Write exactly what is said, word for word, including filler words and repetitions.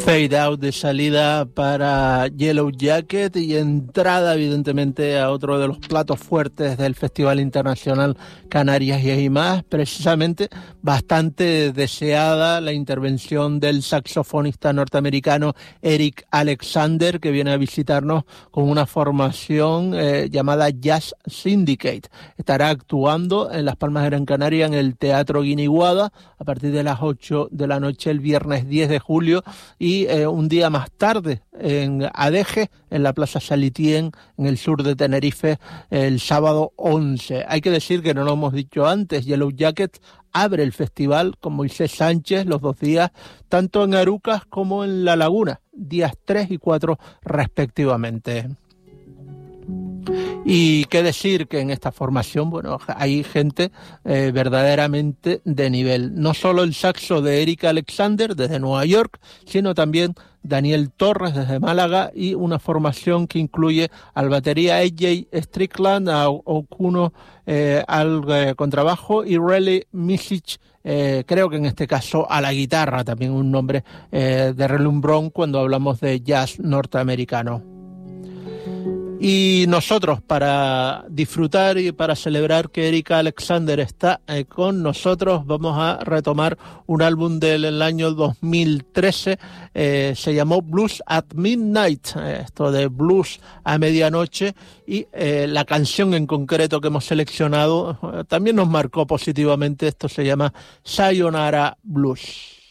Fade Out de salida para Yellow Jacket y entrada evidentemente a otro de los platos fuertes del Festival Internacional Canarias y hay más, precisamente bastante deseada la intervención del saxofonista norteamericano Eric Alexander, que viene a visitarnos con una formación eh, llamada Jazz Syndicate. Estará actuando en Las Palmas de Gran Canaria en el Teatro Guiniguada a partir de las ocho de la noche el viernes diez de julio y eh, un día más tarde en Adeje, en la Plaza Salitien, en el sur de Tenerife, el sábado once. Hay que decir que no lo hemos dicho antes, Yellow Jacket abre el festival con Moisés Sánchez los dos días, tanto en Arucas como en La Laguna, días tres y cuatro respectivamente. Y qué decir que en esta formación, bueno, hay gente eh, verdaderamente de nivel. No solo el saxo de Eric Alexander desde Nueva York, sino también Daniel Torres desde Málaga y una formación que incluye al batería A J Strickland, a Okuno eh, al eh, contrabajo y Relly Misic, eh, creo que en este caso a la guitarra, también un nombre eh, de relumbrón cuando hablamos de jazz norteamericano. Y nosotros, para disfrutar y para celebrar que Eric Alexander está eh, con nosotros, vamos a retomar un álbum del año dos mil trece, eh, se llamó Blues at Midnight, eh, esto de blues a medianoche, y eh, la canción en concreto que hemos seleccionado eh, también nos marcó positivamente, esto se llama Sayonara Blues.